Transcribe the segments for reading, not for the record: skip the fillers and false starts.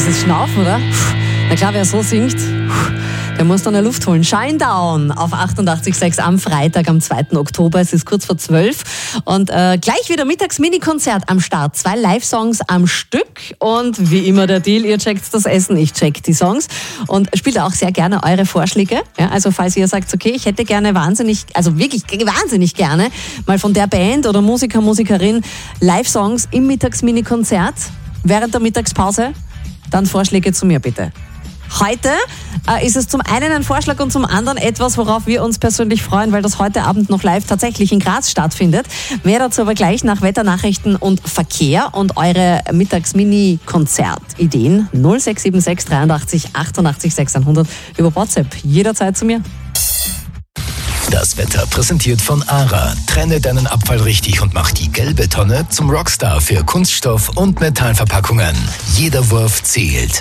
Dieses Schnaufen, oder? Na klar, wer so singt, der muss dann eine Luft holen. Shinedown auf 88.6 am Freitag, am 2. Oktober. Es ist kurz vor 12. Und gleich wieder Mittags-Mini-Konzert am Start. 2 Live-Songs am Stück. Und wie immer der Deal, ihr checkt das Essen, ich check die Songs. Und spielt auch sehr gerne eure Vorschläge. Ja, also falls ihr sagt, okay, ich hätte gerne wirklich wahnsinnig gerne mal von der Band oder Musiker, Musikerin Live-Songs im Mittags-Mini-Konzert während der Mittagspause, dann Vorschläge zu mir bitte. Heute ist es zum einen ein Vorschlag und zum anderen etwas, worauf wir uns persönlich freuen, weil das heute Abend noch live tatsächlich in Graz stattfindet. Mehr dazu aber gleich nach Wetternachrichten und Verkehr und eure Mittags-Mini-Konzert-Ideen 0676 83 88 600 über WhatsApp. Jederzeit zu mir. Das Wetter präsentiert von ARA. Trenne deinen Abfall richtig und mach die gelbe Tonne zum Rockstar für Kunststoff- und Metallverpackungen. Jeder Wurf zählt.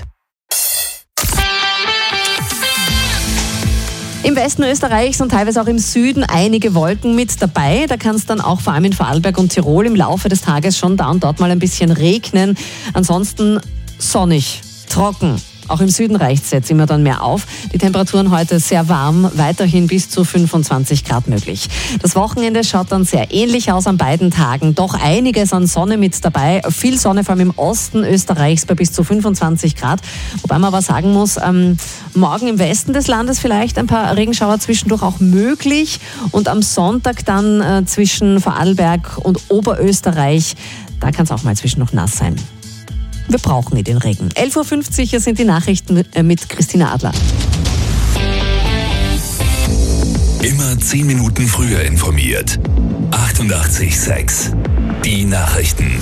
Im Westen Österreichs und teilweise auch im Süden einige Wolken mit dabei. Da kann es dann auch vor allem in Vorarlberg und Tirol im Laufe des Tages schon da und dort mal ein bisschen regnen. Ansonsten sonnig, trocken. Auch im Süden reicht es jetzt immer dann mehr auf. Die Temperaturen heute sehr warm, weiterhin bis zu 25 Grad möglich. Das Wochenende schaut dann sehr ähnlich aus an beiden Tagen. Doch einiges an Sonne mit dabei. Viel Sonne, vor allem im Osten Österreichs bei bis zu 25 Grad. Wobei man aber sagen muss, morgen im Westen des Landes vielleicht ein paar Regenschauer zwischendurch auch möglich. Und am Sonntag dann zwischen Vorarlberg und Oberösterreich, da kann es auch mal zwischen noch nass sein. Wir brauchen den Regen. 11.50 Uhr, hier sind die Nachrichten mit Christina Adler. Immer 10 Minuten früher informiert. 88.6 Die Nachrichten.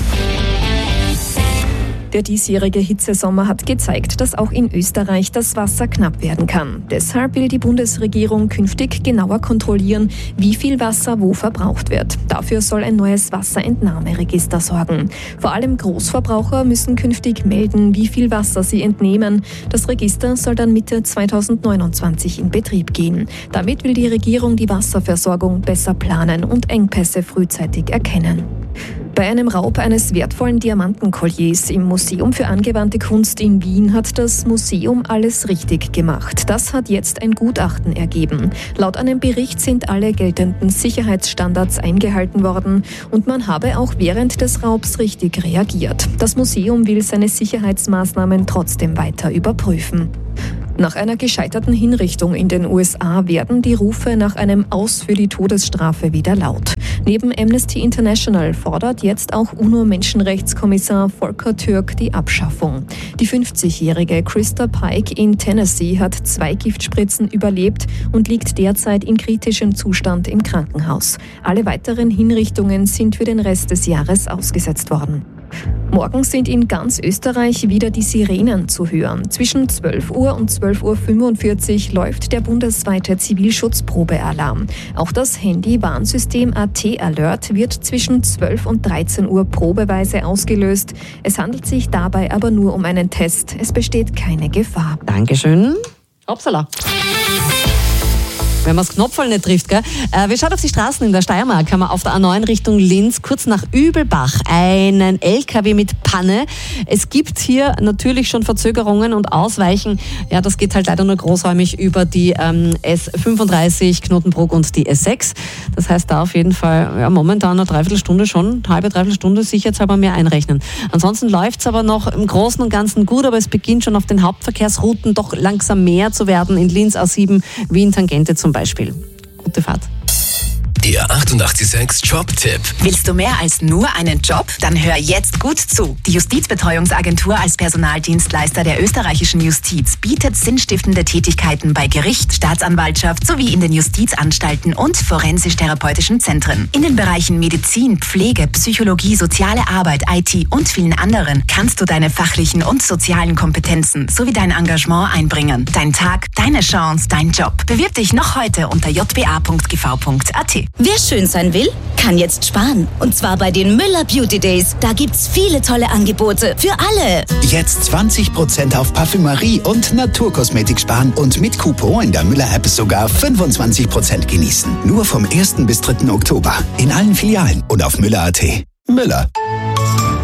Der diesjährige Hitzesommer hat gezeigt, dass auch in Österreich das Wasser knapp werden kann. Deshalb will die Bundesregierung künftig genauer kontrollieren, wie viel Wasser wo verbraucht wird. Dafür soll ein neues Wasserentnahmeregister sorgen. Vor allem Großverbraucher müssen künftig melden, wie viel Wasser sie entnehmen. Das Register soll dann Mitte 2029 in Betrieb gehen. Damit will die Regierung die Wasserversorgung besser planen und Engpässe frühzeitig erkennen. Bei einem Raub eines wertvollen Diamantenkolliers im Museum für angewandte Kunst in Wien hat das Museum alles richtig gemacht. Das hat jetzt ein Gutachten ergeben. Laut einem Bericht sind alle geltenden Sicherheitsstandards eingehalten worden und man habe auch während des Raubs richtig reagiert. Das Museum will seine Sicherheitsmaßnahmen trotzdem weiter überprüfen. Nach einer gescheiterten Hinrichtung in den USA werden die Rufe nach einem Aus für die Todesstrafe wieder laut. Neben Amnesty International fordert jetzt auch UNO-Menschenrechtskommissar Volker Türk die Abschaffung. Die 50-jährige Krista Pike in Tennessee hat 2 Giftspritzen überlebt und liegt derzeit in kritischem Zustand im Krankenhaus. Alle weiteren Hinrichtungen sind für den Rest des Jahres ausgesetzt worden. Morgen sind in ganz Österreich wieder die Sirenen zu hören. Zwischen 12 Uhr und 12.45 Uhr läuft der bundesweite Zivilschutzprobealarm. Auch das Handy-Warnsystem AT Alert wird zwischen 12 und 13 Uhr probeweise ausgelöst. Es handelt sich dabei aber nur um einen Test. Es besteht keine Gefahr. Dankeschön. Upsala. Wenn man das Knopfball nicht trifft, gell? Wir schauen auf die Straßen in der Steiermark. Haben wir auf der A9 Richtung Linz, kurz nach Übelbach, einen LKW mit Panne. Es gibt hier natürlich schon Verzögerungen und Ausweichen. Ja, das geht halt leider nur großräumig über die S35 Knotenbruck und die S6. Das heißt, da auf jeden Fall momentan eine Dreiviertelstunde schon, halbe Dreiviertelstunde sicherheitshalber mehr einrechnen. Ansonsten läuft es aber noch im Großen und Ganzen gut, aber es beginnt schon auf den Hauptverkehrsrouten doch langsam mehr zu werden. In Linz A7, Wien Tangente zum Beispiel. Gute Fahrt. Der 88.6 Job-Tipp. Willst du mehr als nur einen Job? Dann hör jetzt gut zu. Die Justizbetreuungsagentur als Personaldienstleister der österreichischen Justiz bietet sinnstiftende Tätigkeiten bei Gericht, Staatsanwaltschaft sowie in den Justizanstalten und forensisch-therapeutischen Zentren. In den Bereichen Medizin, Pflege, Psychologie, soziale Arbeit, IT und vielen anderen kannst du deine fachlichen und sozialen Kompetenzen sowie dein Engagement einbringen. Dein Tag, deine Chance, dein Job. Bewirb dich noch heute unter jba.gv.at. Wer schön sein will, kann jetzt sparen. Und zwar bei den Müller Beauty Days. Da gibt's viele tolle Angebote für alle. Jetzt 20% auf Parfümerie und Naturkosmetik sparen und mit Coupon in der Müller-App sogar 25% genießen. Nur vom 1. bis 3. Oktober. In allen Filialen und auf Müller.at. Müller.